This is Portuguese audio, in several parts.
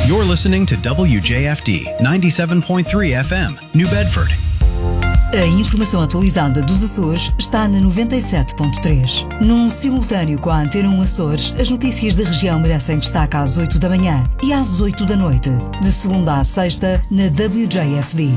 You're listening to WJFD 97.3 FM, New Bedford. A informação atualizada dos Açores está na 97.3. Num simultâneo com a Antena 1 Açores, as notícias da região merecem destaque às 8 da manhã e às 8 da noite, de segunda à sexta, na WJFD.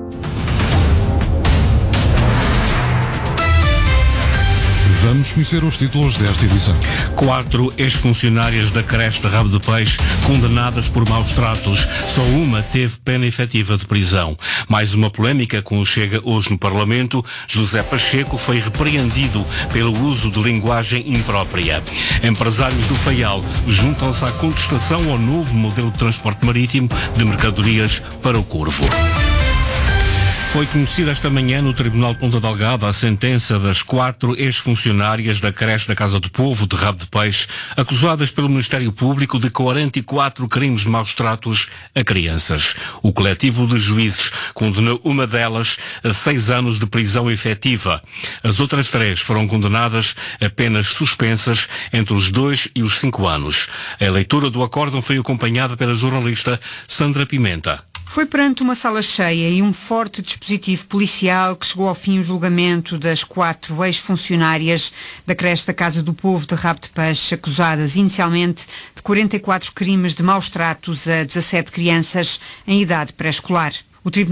Vamos conhecer os títulos desta edição. 4 ex-funcionárias da creche de Rabo de Peixe condenadas por maus tratos. Só uma teve pena efetiva de prisão. Mais uma polémica com o Chega hoje no Parlamento. José Pacheco foi repreendido pelo uso de linguagem imprópria. Empresários do Faial juntam-se à contestação ao novo modelo de transporte marítimo de mercadorias para o Corvo. Foi conhecida esta manhã no Tribunal de Ponta Delgada a sentença das 4 ex-funcionárias da creche da Casa do Povo de Rabo de Peixe, acusadas pelo Ministério Público de 44 crimes de maus tratos a crianças. O coletivo de juízes condenou uma delas a 6 anos de prisão efetiva. As outras 3 foram condenadas a penas suspensas entre os 2 e os 5 anos. A leitura do acórdão foi acompanhada pela jornalista Sandra Pimenta. Foi perante uma sala cheia e um forte dispositivo policial que chegou ao fim o julgamento das 4 ex-funcionárias da creche da Casa do Povo de Rabo de Peixe, acusadas inicialmente de 44 crimes de maus tratos a 17 crianças em idade pré-escolar. O